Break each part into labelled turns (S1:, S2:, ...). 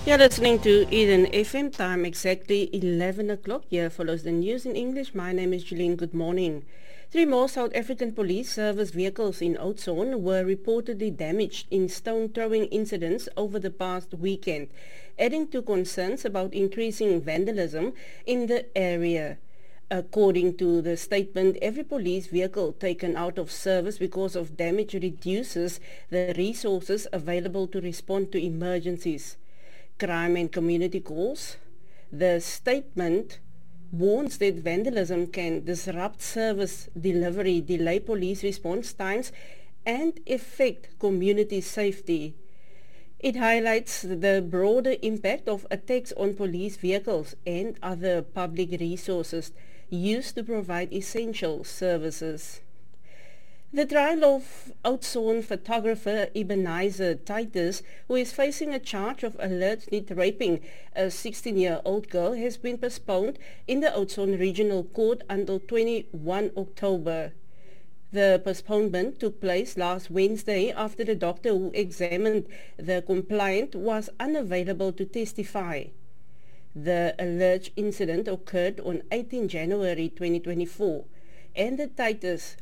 S1: You're listening to Eden FM, time exactly 11 o'clock. Here follows the news in English. My name is Jeline. Good morning. Three more South African police service vehicles in Oudtshoorn were reportedly damaged in stone-throwing incidents over the past weekend, adding to concerns about increasing vandalism in the area. According to the statement, every police vehicle taken out of service because of damage reduces the resources available to respond to emergencies. Crime and community calls. The statement warns that vandalism can disrupt service delivery, delay police response times, and affect community safety. It highlights the broader impact of attacks on police vehicles and other public resources used to provide essential services. The trial of Oudtshoorn photographer Ebenezer Titus, who is facing a charge of allegedly raping a 16-year-old girl, has been postponed in the Oudtshoorn Regional Court until 21 October. The postponement took place last Wednesday after the doctor who examined the complaint was unavailable to testify. The alleged incident occurred on 18 January 2024, and Titus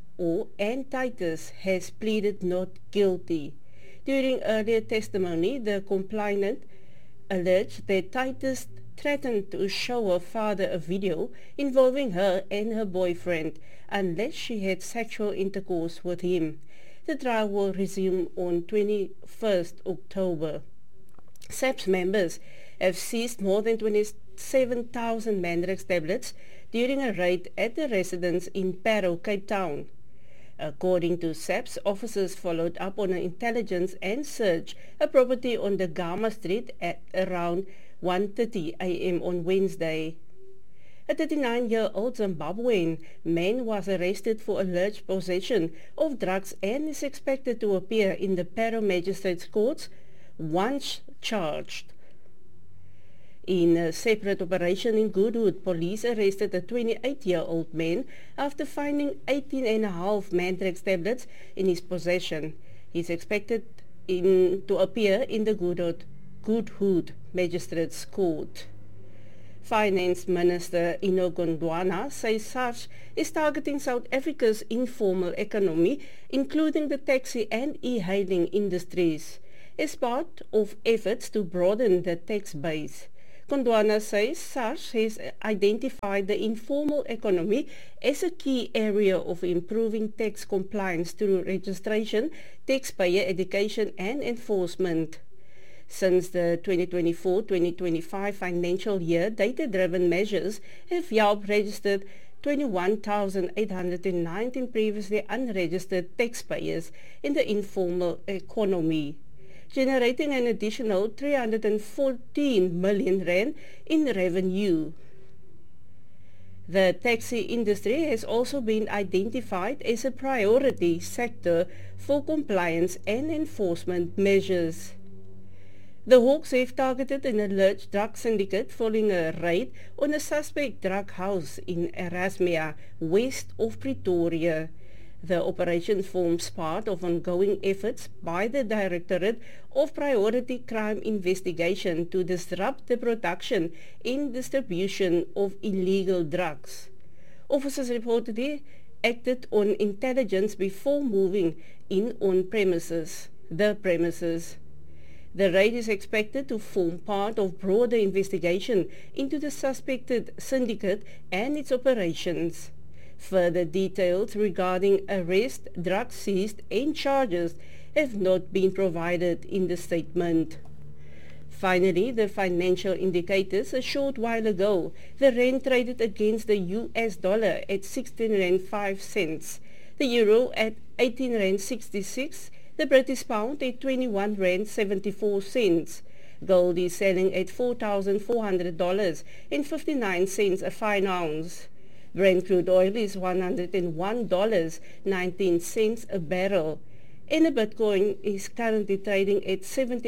S1: has pleaded not guilty. During earlier testimony, the complainant alleged that Titus threatened to show her father a video involving her and her boyfriend unless she had sexual intercourse with him. The trial will resume on 21st October. SAPS members have seized more than 27,000 Mandrex tablets during a raid at the residence in Parow, Cape Town. According to SAPS, officers followed up on an intelligence and searched a property on the Gama Street at around 1:30 a.m. on Wednesday. A 39-year-old Zimbabwean man was arrested for alleged possession of drugs and is expected to appear in the Parow Magistrates Courts once charged. In a separate operation in Goodwood, police arrested a 28-year-old man after finding 18.5 Mandrex tablets in his possession. He is expected to appear in the Goodwood Magistrates Court. Finance Minister Enoch Gondwana says SARS is targeting South Africa's informal economy, including the taxi and e-hailing industries, as part of efforts to broaden the tax base. Gondwana says SARS has identified the informal economy as a key area of improving tax compliance through registration, taxpayer education and enforcement. Since the 2024-2025 financial year, data-driven measures have helped register 21,819 previously unregistered taxpayers in the informal economy, generating an additional 314 million rand in revenue. The taxi industry has also been identified as a priority sector for compliance and enforcement measures. The Hawks have targeted an alleged drug syndicate following a raid on a suspect drug house in Erasmia, west of Pretoria. The operation forms part of ongoing efforts by the Directorate of Priority Crime Investigation to disrupt the production and distribution of illegal drugs. Officers reportedly acted on intelligence before moving in on the premises. The raid is expected to form part of broader investigation into the suspected syndicate and its operations. Further details regarding arrest, drugs seized and charges have not been provided in the statement. Finally, the financial indicators. A short while ago, the rand traded against the US dollar at 16 rand 5 cents, the euro at 18 rand 66, the British pound at 21 rand 74 cents. Gold is selling at $4,400.59 a fine ounce. Brent crude oil is $101.19 a barrel, and a Bitcoin is currently trading at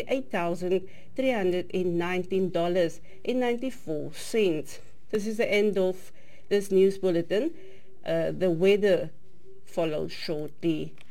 S1: $78,319.94. This is the end of this news bulletin. The weather follows shortly.